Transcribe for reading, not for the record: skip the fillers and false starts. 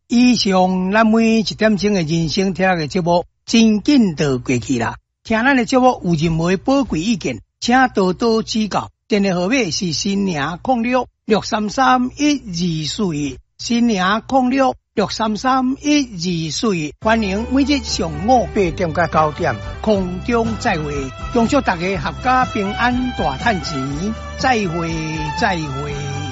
以上咱每一点钟的人生听的节目，真紧就过去啦。听咱的节目有任何宝贵意见，请多多指教。电话号码是0663312241，0663312241。欢迎每日上午8点到9点空中再会，恭祝大家阖家平安大赚钱，再会再会。